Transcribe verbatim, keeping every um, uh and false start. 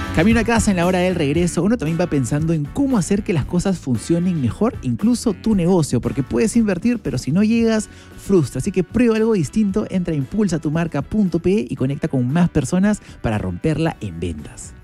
Camino a casa en la hora del regreso, uno también va pensando en cómo hacer que las cosas funcionen mejor, incluso tu negocio, porque puedes invertir, pero si no llegas, frustra. Así que prueba algo distinto, entra a impulsa tu marca punto pe y conecta con más personas para romperla en ventas.